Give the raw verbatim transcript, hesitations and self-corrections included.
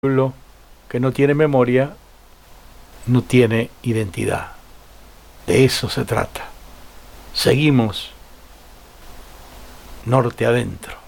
pueblo que no tiene memoria no tiene identidad. De eso se trata. Seguimos norte adentro.